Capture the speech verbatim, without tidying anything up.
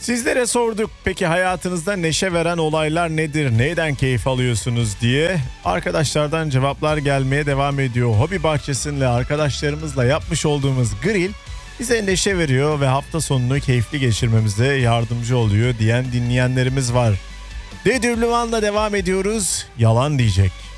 Sizlere sorduk, peki hayatınızda neşe veren olaylar nedir, neyden keyif alıyorsunuz diye. Arkadaşlardan cevaplar gelmeye devam ediyor. Hobi bahçesinde arkadaşlarımızla yapmış olduğumuz grill bize neşe veriyor ve hafta sonunu keyifli geçirmemize yardımcı oluyor diyen dinleyenlerimiz var. Dedürlüvan'la devam ediyoruz. Yalan diyecek.